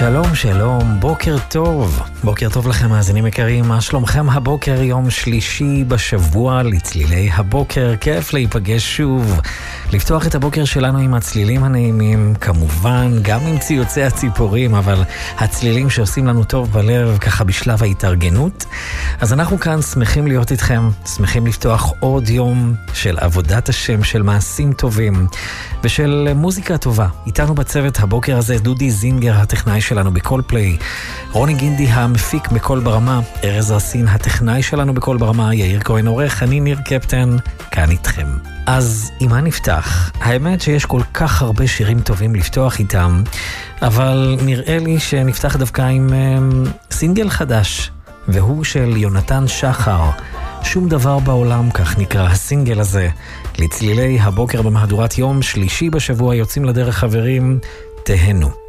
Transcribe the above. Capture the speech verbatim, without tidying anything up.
שלום, שלום, בוקר טוב. בוקר טוב לכם, מאזינים יקרים. מה שלומכם? הבוקר יום שלישי בשבוע לצלילי הבוקר. כיף להיפגש שוב. לפתוח את הבוקר שלנו עם הצלילים הנעימים, כמובן, גם עם ציוצי הציפורים, אבל הצלילים שעושים לנו טוב בלב, ככה בשלב ההתארגנות. אז אנחנו כאן שמחים להיות איתכם, שמחים לפתוח עוד יום של עבודת השם, של מעשים טובים ושל מוזיקה טובה. איתנו בצוות הבוקר הזה דודי זינגר, הטכנאי שלנו בכל פליי, רוני גינדי המפיק בכל ברמה, ארז רסין הטכנאי שלנו בכל ברמה, יאיר כהן עורך, אני ניר קפטן, כאן איתכם. אז עם מה נפתח? האמת שיש כל כך הרבה שירים טובים לפתוח איתם, אבל נראה לי שנפתח דווקא עם um, סינגל חדש, והוא של יונתן שחר, שום דבר בעולם, כך נקרא הסינגל הזה. לצלילי הבוקר במהדורת יום שלישי בשבוע יוצאים לדרך חברים, תהנו.